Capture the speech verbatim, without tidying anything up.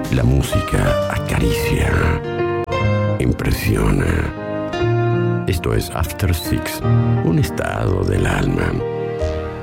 La música acaricia, impresiona. Esto es After Six, un estado del alma.